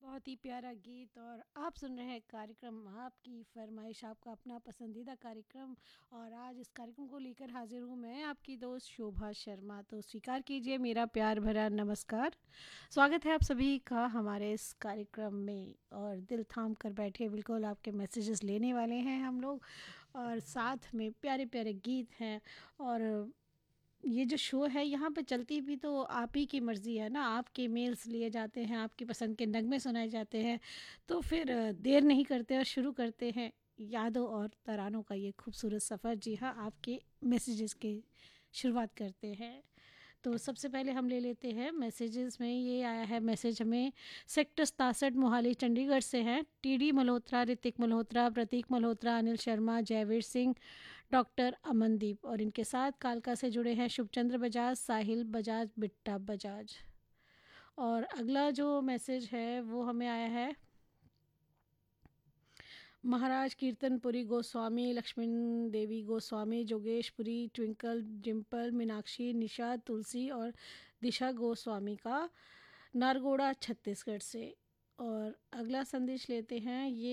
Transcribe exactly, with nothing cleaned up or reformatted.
बहुत ही प्यारा गीत। और आप सुन रहे हैं कार्यक्रम आपकी फरमाइश, आपका अपना पसंदीदा कार्यक्रम। और आज इस कार्यक्रम को लेकर हाजिर हूँ मैं, आपकी दोस्त शोभा शर्मा। तो स्वीकार कीजिए मेरा प्यार भरा नमस्कार। स्वागत है आप सभी का हमारे इस कार्यक्रम में। और दिल थाम कर बैठे, बिल्कुल आपके मैसेजेस लेने वाले हैं हम लोग। और साथ में प्यारे प्यारे गीत हैं। और ये जो शो है यहाँ पे चलती भी तो आप ही की मर्ज़ी है ना, आपके मेल्स लिए जाते हैं, आपकी पसंद के नगमे सुनाए जाते हैं। तो फिर अ, देर नहीं करते और शुरू करते हैं यादों और तरानों का ये खूबसूरत सफ़र। जी हाँ, आपके मैसेजेस के शुरुआत करते हैं। तो सबसे पहले हम ले लेते हैं मैसेजेस में। ये आया है मैसेज हमें सेक्टर सतासठ मोहाली चंडीगढ़ से हैं। टीडी मल्होत्रा, ऋतिक मल्होत्रा, प्रतीक मल्होत्रा, अनिल शर्मा, जयवीर सिंह, डॉक्टर अमनदीप। और इनके साथ कालका से जुड़े हैं शुभचंद्र बजाज, साहिल बजाज, बिट्टा बजाज। और अगला जो मैसेज है वो हमें आया है महाराज कीर्तनपुरी गोस्वामी, लक्ष्मण देवी गोस्वामी, जोगेशपुरी, ट्विंकल, डिम्पल, मीनाक्षी, निशा, तुलसी और दिशा गोस्वामी का, नारगोड़ा छत्तीसगढ़ से। और अगला संदेश लेते हैं। ये